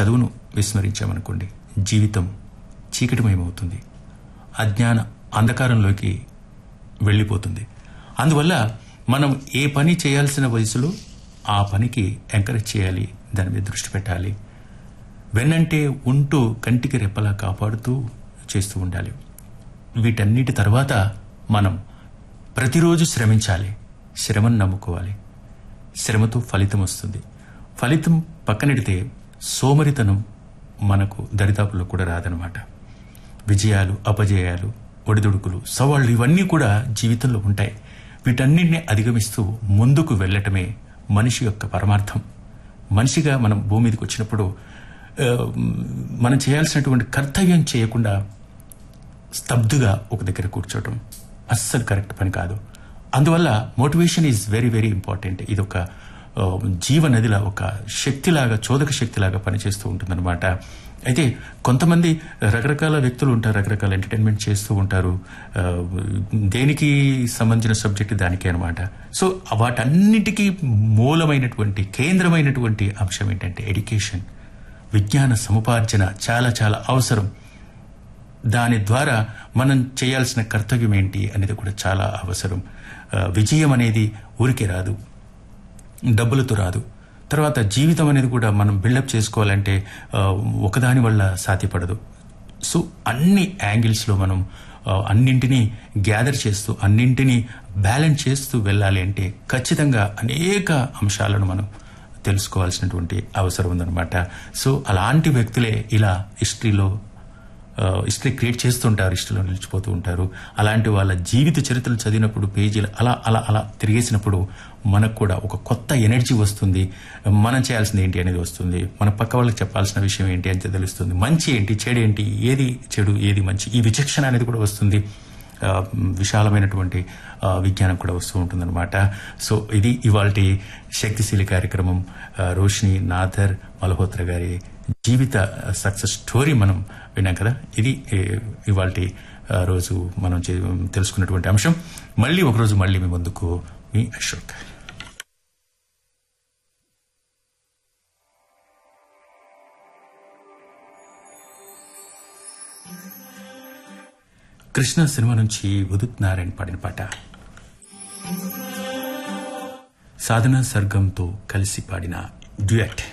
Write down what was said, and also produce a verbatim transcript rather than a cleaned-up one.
చదువును విస్మరించామనుకోండి, జీవితం చీకటిమయమవుతుంది, అజ్ఞాన అంధకారంలోకి వెళ్ళిపోతుంది. అందువల్ల మనం ఏ పని చేయాల్సిన వయసులో ఆ పనికి ఎంకరేజ్ చేయాలి, దాని మీద దృష్టి పెట్టాలి. వెన్నంటే ఉంటూ కంటికి రెప్పలా కాపాడుతూ చేస్తూ ఉండాలి. వీటన్నిటి తర్వాత మనం ప్రతిరోజు శ్రమించాలి, శ్రమను నమ్ముకోవాలి. శ్రమతో ఫలితం వస్తుంది. ఫలితం పక్కనెడితే సోమరితనం మనకు దరిదాపుల్లో కూడా రాదనమాట. విజయాలు, అపజయాలు, ఒడిదుడుకులు, సవాళ్లు ఇవన్నీ కూడా జీవితంలో ఉంటాయి. వీటన్నిటిని అధిగమిస్తూ ముందుకు వెళ్లటమే మనిషి యొక్క పరమార్థం. మనిషిగా మనం భూమి మీదకి వచ్చినప్పుడు మనం చేయాల్సినటువంటి కర్తవ్యం చేయకుండా స్తబ్దుగా ఒక దగ్గర కూర్చోవటం అస్సలు కరెక్ట్ పని కాదు. అందువల్ల motivation is very very important. ఇది ఒక జీవనదిలా, ఒక శక్తిలాగా, చోదక శక్తిలాగా పనిచేస్తూ ఉంటుందన్నమాట. అయితే కొంతమంది రకరకాల వ్యక్తులు ఉంటారు, రకరకాల ఎంటర్టైన్మెంట్ చేస్తూ ఉంటారు. దేనికి సంబంధించిన సబ్జెక్ట్ దానికే అనమాట. సో వాటన్నిటికీ మూలమైనటువంటి, కేంద్రమైనటువంటి అంశం ఏంటంటే ఎడ్యుకేషన్, విజ్ఞాన సముపార్జన చాలా చాలా అవసరం. దాని ద్వారా మనం చేయాల్సిన కర్తవ్యం ఏంటి అనేది కూడా చాలా అవసరం. విజయం అనేది ఊరికే రాదు, డబ్బులతో రాదు. తర్వాత జీవితం అనేది కూడా మనం బిల్డప్ చేసుకోవాలంటే ఒకదాని వల్ల సాధ్యపడదు. సో అన్ని యాంగిల్స్లో మనం అన్నింటినీ గ్యాదర్ చేస్తూ, అన్నింటినీ బ్యాలెన్స్ చేస్తూ వెళ్ళాలి అంటే ఖచ్చితంగా అనేక అంశాలను మనం తెలుసుకోవాల్సినటువంటి అవసరం ఉందన్నమాట. సో అలాంటి వ్యక్తులే ఇలా హిస్టరీలో హిస్టరీ క్రియేట్ చేస్తుంటారు, హిస్టరీలో నిలిచిపోతూ ఉంటారు. అలాంటి వాళ్ళ జీవిత చరిత్రలు చదివినప్పుడు, పేజీలు అలా అలా అలా తిరిగేసినప్పుడు మనకు కూడా ఒక కొత్త ఎనర్జీ వస్తుంది. మనం చేయాల్సింది ఏంటి అనేది వస్తుంది. మన పక్క వాళ్ళకి చెప్పాల్సిన విషయం ఏంటి అని తెలుస్తుంది. మంచి ఏంటి, చెడు ఏంటి, ఏది చెడు, ఏది మంచి, ఈ విచక్షణ అనేది కూడా వస్తుంది. విశాలమైనటువంటి విజ్ఞానం కూడా వస్తూ ఉంటుందన్నమాట. సో ఇది ఇవాల్టి శక్తిశీలి కార్యక్రమం. రోషిని నాథర్ మల్హోత్రా గారి జీవిత సక్సెస్ స్టోరీ మనం విన్నాం కదా. ఇది ఇవాల్టి రోజు మనం తెలుసుకున్నటువంటి అంశం. మళ్ళీ ఒకరోజు మళ్ళీ మీ ముందుకు మీ అశోక్. కృష్ణ సినిమా నుంచి ఉదిత్ నారాయణ్ పాడిన పాట. సాధన సర్గంతో కలిసి పాడిన డ్యూయట్.